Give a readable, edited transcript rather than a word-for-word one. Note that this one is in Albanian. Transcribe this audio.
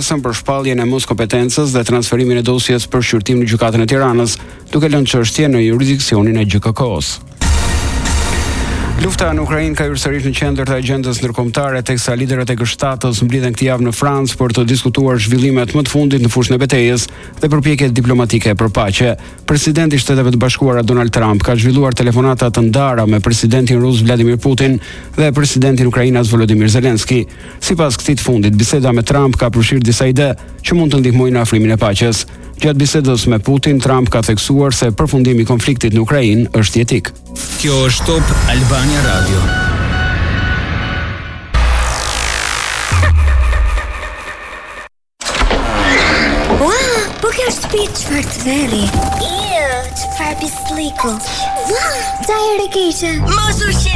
pjesën për shpalljen e moskompetencës dhe transferimin e dosjes për shqyrtim në gjykatën e Tiranës, duke lënë çështjen në jurisdiksionin e GKK-s. Lufta në Ukrainë ka hyrë sërish në qendër të agjendës ndërkombëtare, teksa liderët e G7-s mblidhen këtë javë në Francë për të diskutuar zhvillimet më të fundit në fushën e betejës dhe përpjekjet diplomatike për paqe. Presidenti i Shteteve të Bashkuara Donald Trump ka zhvilluar telefonata të ndara me presidentin rus Vladimir Putin dhe presidentin ukrainas Volodymyr Zelensky. Sipas këtij të fundit, biseda me Trump ka përfshirë disa ide që mund të ndihmojnë në afrimin e paqes. Gjatë bisedës me Putin, Trump ka theksuar se përfundimi i konfliktit në Ukrainë është jetik. Kjo është Top Albania Radio. Wow, po kjo shtëpi çfarë të veri? Çfarë pisliku? Wow, çfarë keqe? Mos u